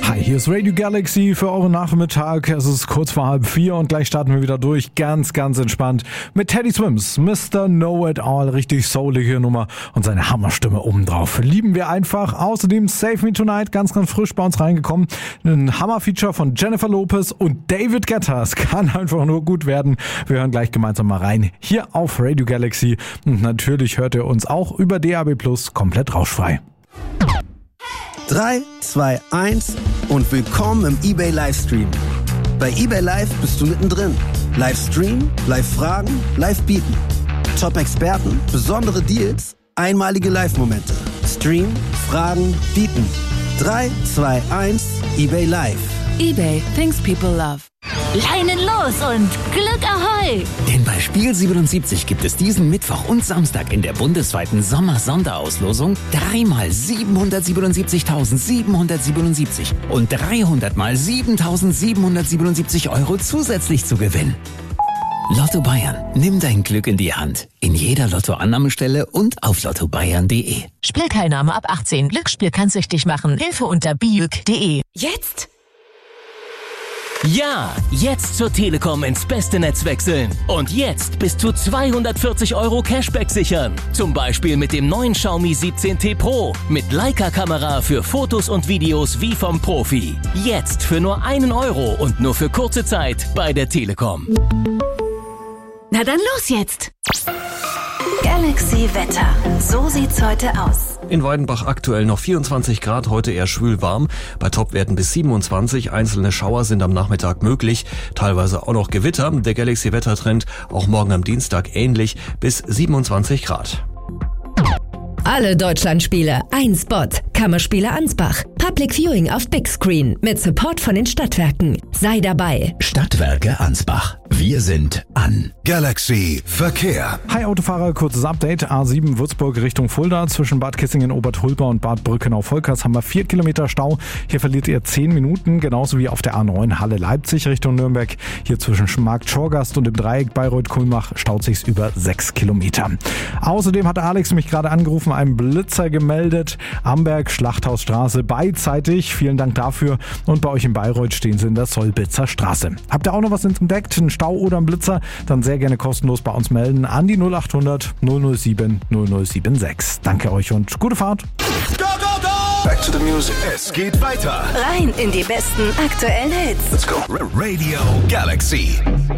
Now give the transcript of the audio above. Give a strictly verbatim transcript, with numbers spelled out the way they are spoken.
Hi, hier ist Radio Galaxy für euren Nachmittag. Es ist kurz vor halb vier und gleich starten wir wieder durch. Ganz, ganz entspannt mit Teddy Swims, Mister Know It All. Richtig soulige Nummer und seine Hammerstimme obendrauf. Lieben wir einfach. Außerdem Save Me Tonight, ganz, ganz frisch bei uns reingekommen. Ein Hammer-Feature von Jennifer Lopez und David Guetta. Es kann einfach nur gut werden. Wir hören gleich gemeinsam mal rein. Hier auf Radio Galaxy. Und natürlich hört ihr uns auch über D A B Plus komplett rauschfrei. drei, zwei, eins und willkommen im eBay Livestream. Bei eBay Live bist du mittendrin. Livestream, Live-Fragen, Live-Bieten. Top-Experten, besondere Deals, einmalige Live-Momente. Stream, Fragen, Bieten. drei, zwei, eins, eBay Live. eBay, things people love. Leinen los und Glück Ahoi! Denn bei Spiel siebenundsiebzig gibt es diesen Mittwoch und Samstag in der bundesweiten Sommer-Sonderauslosung dreimal siebenhundertsiebenundsiebzigtausendsiebenhundertsiebenundsiebzig und dreihundert mal siebentausendsiebenhundertsiebenundsiebzig Euro zusätzlich zu gewinnen. Lotto Bayern, nimm dein Glück in die Hand. In jeder Lottoannahmestelle und auf lotto bayern punkt de. Spielteilnahme ab achtzehn. Glücksspiel kann süchtig machen. Hilfe unter biüg punkt de. Jetzt? Ja, jetzt zur Telekom ins beste Netz wechseln. Und jetzt bis zu zweihundertvierzig Euro Cashback sichern. Zum Beispiel mit dem neuen Xiaomi siebzehn T Pro. Mit Leica-Kamera für Fotos und Videos wie vom Profi. Jetzt für nur einen Euro und nur für kurze Zeit bei der Telekom. Na dann los jetzt! Galaxy Wetter. So sieht's heute aus. In Weidenbach aktuell noch vierundzwanzig Grad, heute eher schwül warm. Bei Topwerten bis siebenundzwanzig. Einzelne Schauer sind am Nachmittag möglich. Teilweise auch noch Gewitter. Der Galaxy Wettertrend auch morgen am Dienstag ähnlich bis siebenundzwanzig Grad. Alle Deutschlandspiele, ein Spot. Kammerspiele Ansbach. Public Viewing auf Big Screen mit Support von den Stadtwerken. Sei dabei. Stadtwerke Ansbach. Wir sind an. Galaxy Verkehr. Hi Autofahrer, kurzes Update. A sieben Würzburg Richtung Fulda. Zwischen Bad Kissingen, Obertulpa und Bad Brückenau-Volkers haben wir vier Kilometer Stau. Hier verliert ihr zehn Minuten. Genauso wie auf der A neun Halle Leipzig Richtung Nürnberg. Hier zwischen Markt Schorgast und dem Dreieck Bayreuth-Kulmbach staut sich's über sechs Kilometer. Außerdem hat Alex mich gerade angerufen, einen Blitzer gemeldet. Amberg, Schlachthausstraße beidseitig. Vielen Dank dafür. Und bei euch in Bayreuth stehen sie in der Solbitzer Straße. Habt ihr auch noch was entdeckt? Ein Stau oder ein Blitzer? Dann sehr gerne kostenlos bei uns melden an die null acht hundert null null sieben null null sieben sechs. Danke euch und gute Fahrt. Go, go, go! Back to the music. Es geht weiter. Rein in die besten aktuellen Hits. Let's go. Radio Galaxy.